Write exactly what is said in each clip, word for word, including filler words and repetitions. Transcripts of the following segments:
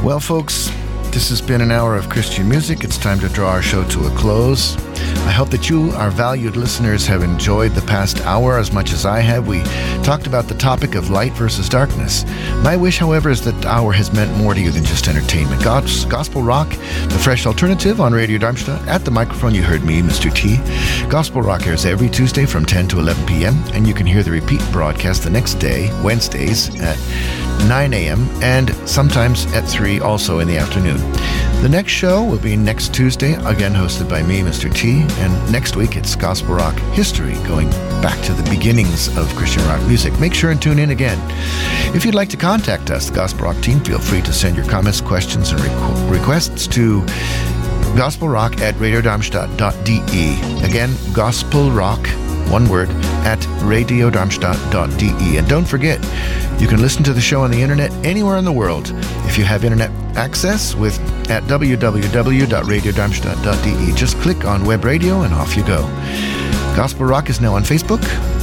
Well, folks, this has been an hour of Christian music. It's time to draw our show to a close. I hope that you, our valued listeners, have enjoyed the past hour as much as I have. We talked about the topic of light versus darkness. My wish, however, is that the hour has meant more to you than just entertainment. God's Gospel Rock, the fresh alternative on Radio Darmstadt. At the microphone, you heard me, Mister T. Gospel Rock airs every Tuesday from ten to eleven p.m., and you can hear the repeat broadcast the next day, Wednesdays, at nine a.m., and sometimes at three also in the afternoon. The next show will be next Tuesday, again hosted by me, Mister T, and next week it's Gospel Rock History, going back to the beginnings of Christian rock music. Make sure and tune in again. If you'd like to contact us, the Gospel Rock team, feel free to send your comments, questions, and requ- requests to gospelrock at radiodarmstadt.de. Again, gospelrock, one word, at radiodarmstadt.de. And don't forget, you can listen to the show on the internet anywhere in the world if you have internet access with at w w w dot radiodarmstadt dot d e. Just click on web radio and off you go. Gospel Rock is now on Facebook.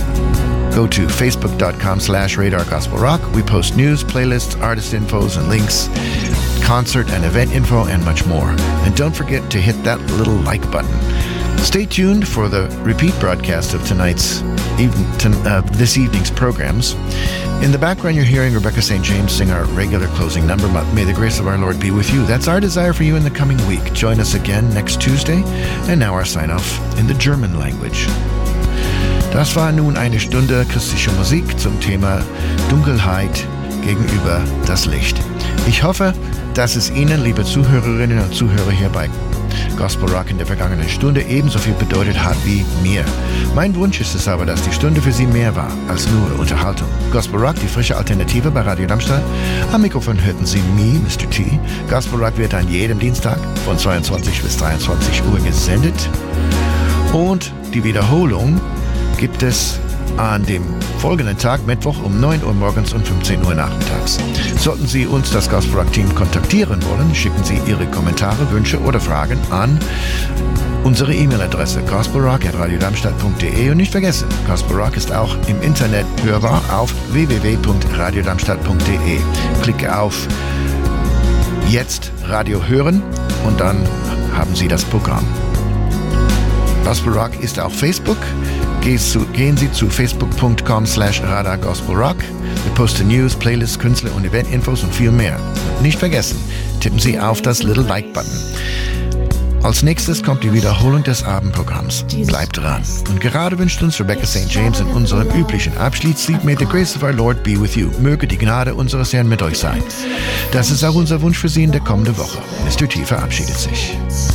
Go to facebook.com slash radar gospel rock. We post news, playlists, artist infos, and links, concert and event info, and much more. And don't forget to hit that little like button. Stay tuned for the repeat broadcast of tonight's even, uh, this evening's programs. In the background, you're hearing Rebecca Saint James sing our regular closing number, May the Grace of Our Lord Be With You. That's our desire for you in the coming week. Join us again next Tuesday. And now our sign-off in the German language. Das war nun eine Stunde christliche Musik zum Thema Dunkelheit gegenüber das Licht. Ich hoffe, dass es Ihnen, liebe Zuhörerinnen und Zuhörer hier bei Gospel Rock in der vergangenen Stunde ebenso viel bedeutet hat wie mir. Mein Wunsch ist es aber, dass die Stunde für Sie mehr war als nur Unterhaltung. Gospel Rock, die frische Alternative bei Radio Darmstadt. Am Mikrofon hörten Sie mich, Mister T. Gospel Rock wird an jedem Dienstag von zweiundzwanzig bis dreiundzwanzig Uhr gesendet. Und die Wiederholung gibt es an dem folgenden Tag, Mittwoch, um neun Uhr morgens und fünfzehn Uhr nachmittags. Sollten Sie uns, das Gospel Rock Team, kontaktieren wollen, schicken Sie Ihre Kommentare, Wünsche oder Fragen an unsere E-Mail-Adresse gospelrock at radiodarmstadt punkt de. Und nicht vergessen, Gospel Rock ist auch im Internet hörbar auf w w w punkt radiodarmstadt punkt de. Klicke auf Jetzt Radio hören und dann haben Sie das Programm. Gospel Rock ist auf Facebook. Gehen Sie zu facebook.com slash radar Gospel Rock. Wir posten News, Playlists, Künstler und Eventinfos und viel mehr. Und nicht vergessen, tippen Sie auf das Little Like-Button. Als nächstes kommt die Wiederholung des Abendprogramms. Bleibt dran. Und gerade wünscht uns Rebecca Saint James in unserem üblichen Abschiedslied May the Grace of Our Lord Be With You. Möge die Gnade unseres Herrn mit euch sein. Das ist auch unser Wunsch für Sie in der kommenden Woche. Mister T verabschiedet sich.